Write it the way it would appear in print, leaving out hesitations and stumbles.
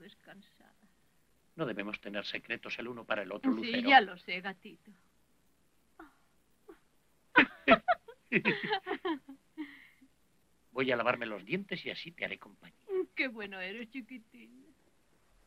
descansada. No debemos tener secretos el uno para el otro, Sí, Lucero. ya lo sé, gatito. Voy a lavarme los dientes y así te haré compañía. Qué bueno eres, chiquitín.